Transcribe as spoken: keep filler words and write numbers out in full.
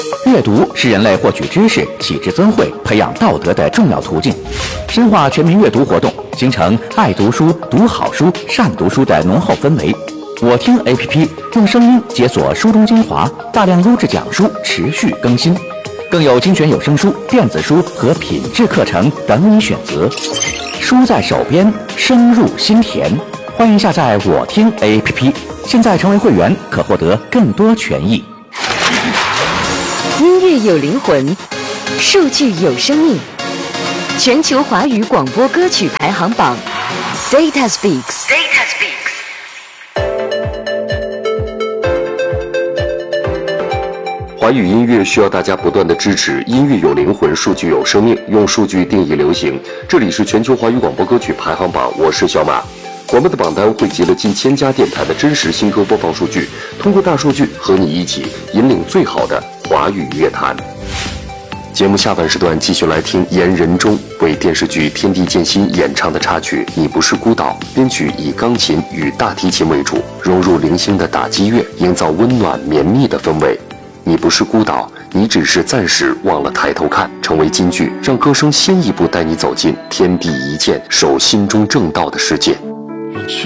阅读是人类获取知识、启智增慧、培养道德的重要途径。深化全民阅读活动，形成爱读书、读好书、善读书的浓厚氛围。我听 A P P 用声音解锁书中精华，大量优质讲书持续更新，更有精选有声书、电子书和品质课程等你选择。书在手边，声入心田。欢迎下载我听 A P P， 现在成为会员可获得更多权益。 音乐有灵魂，数据有生命。全球华语广播歌曲排行榜 ，Data Speaks。Data Speaks。 华语音乐需要大家不断的支持，音乐有灵魂，数据有生命，用数据定义流行。这里是全球华语广播歌曲排行榜，我是小马。我们的榜单汇集了近千家电台的真实新歌播放数据，通过大数据和你一起引领最好的华语乐坛。节目下半时段继续来听严仁中为电视剧《天地渐心》演唱的插曲《你不是孤岛》，编曲以钢琴与大提琴为主，融入零星的打击乐，营造温暖绵密的氛围。你不是孤岛，你只是暂时忘了抬头看，成为金句，让歌声先一步带你走进天地一线，守心中正道的世界。 一去